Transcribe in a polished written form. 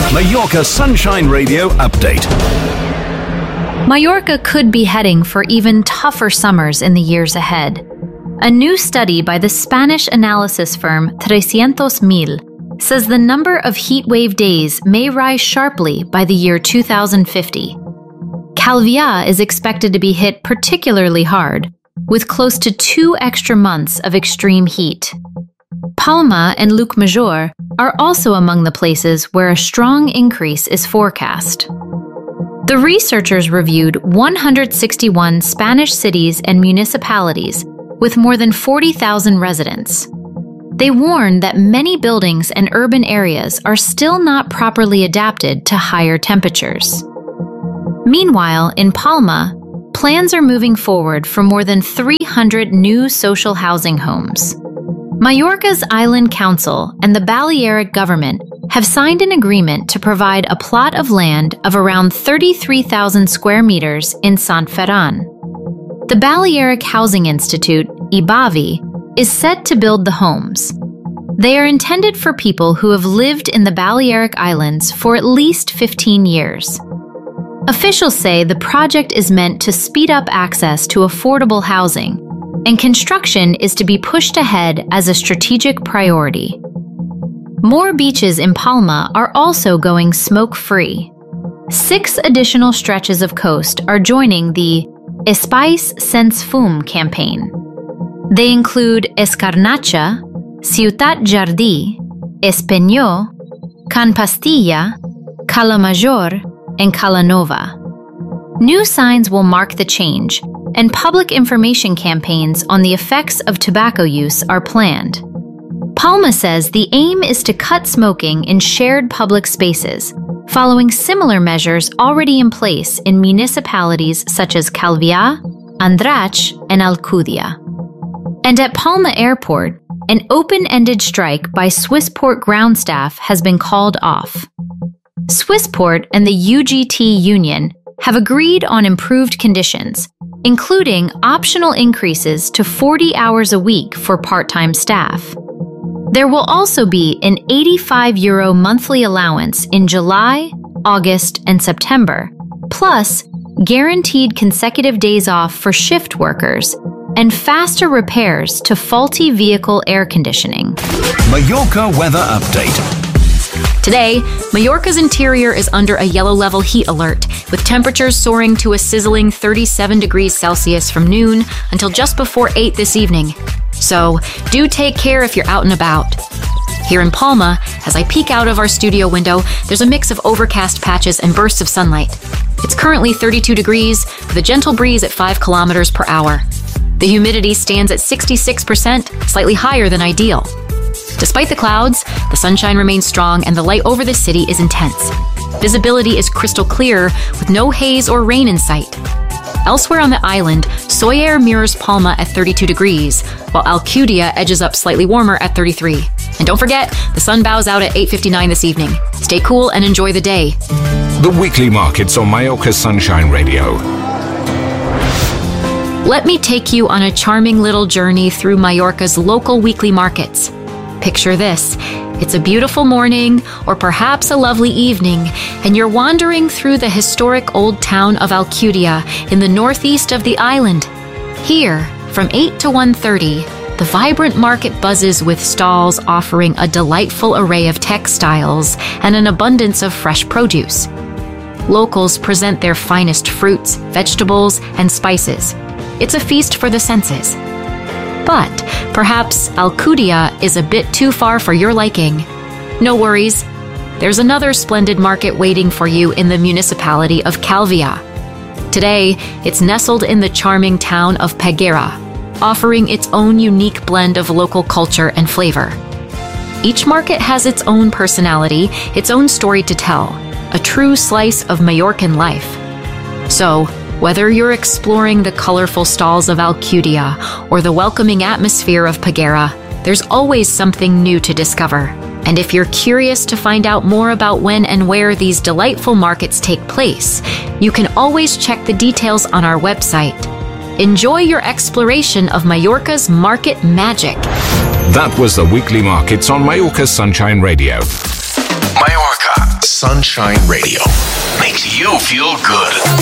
Mallorca Sunshine Radio Update. Mallorca could be heading for even tougher summers in the years ahead. A new study by the Spanish analysis firm 300,000 says the number of heatwave days may rise sharply by the year 2050. Calvià is expected to be hit particularly hard, with close to 2 extra months of extreme heat. Palma and Llucmajor are also among the places where a strong increase is forecast. The researchers reviewed 161 Spanish cities and municipalities with more than 40,000 residents. They warn that many buildings and urban areas are still not properly adapted to higher temperatures. Meanwhile, in Palma, plans are moving forward for more than 300 new social housing homes. Mallorca's Island Council and the Balearic government have signed an agreement to provide a plot of land of around 33,000 square meters in Sant Ferran. The Balearic Housing Institute, IBAVI, is set to build the homes. They are intended for people who have lived in the Balearic Islands for at least 15 years. Officials say the project is meant to speed up access to affordable housing, and construction is to be pushed ahead as a strategic priority. More beaches in Palma are also going smoke-free. 6 additional stretches of coast are joining the Espais Sense Fum campaign. They include Escarnacha, Ciutat Jardí, Espeñó, Can Pastilla, Cala Major, and Cala Nova. New signs will mark the change, and public information campaigns on the effects of tobacco use are planned. Palma says the aim is to cut smoking in shared public spaces, following similar measures already in place in municipalities such as Calvià, Andratx, and Alcúdia. And at Palma Airport, an open-ended strike by Swissport ground staff has been called off. Swissport and the UGT union have agreed on improved conditions, including optional increases to 40 hours a week for part-time staff. There will also be an €85 monthly allowance in July, August, and September, plus guaranteed consecutive days off for shift workers and faster repairs to faulty vehicle air conditioning. Mallorca Weather Update. Today, Mallorca's interior is under a yellow level heat alert, with temperatures soaring to a sizzling 37 degrees Celsius from noon until just before 8 this evening. So, do take care if you're out and about. Here in Palma, as I peek out of our studio window, there's a mix of overcast patches and bursts of sunlight. It's currently 32 degrees, with a gentle breeze at 5 kilometers per hour. The humidity stands at 66%, slightly higher than ideal. Despite the clouds, the sunshine remains strong and the light over the city is intense. Visibility is crystal clear, with no haze or rain in sight. Elsewhere on the island, Sóller mirrors Palma at 32 degrees, while Alcúdia edges up slightly warmer at 33. And don't forget, the sun bows out at 8:59 this evening. Stay cool and enjoy the day. The weekly markets on Mallorca Sunshine Radio. Let me take you on a charming little journey through Mallorca's local weekly markets. Picture this. It's a beautiful morning, or perhaps a lovely evening, and you're wandering through the historic old town of Alcúdia in the northeast of the island. Here, from 8 to 1:30, the vibrant market buzzes with stalls offering a delightful array of textiles and an abundance of fresh produce. Locals present their finest fruits, vegetables, and spices. It's a feast for the senses. But perhaps Alcúdia is a bit too far for your liking. No worries. There's another splendid market waiting for you in the municipality of Calvià. Today, it's nestled in the charming town of Peguera, offering its own unique blend of local culture and flavor. Each market has its own personality, its own story to tell, a true slice of Mallorcan life. So, whether you're exploring the colorful stalls of Alcúdia or the welcoming atmosphere of Peguera, there's always something new to discover. And if you're curious to find out more about when and where these delightful markets take place, you can always check the details on our website. Enjoy your exploration of Mallorca's market magic. That was the weekly markets on Mallorca Sunshine Radio. Mallorca Sunshine Radio. Makes you feel good.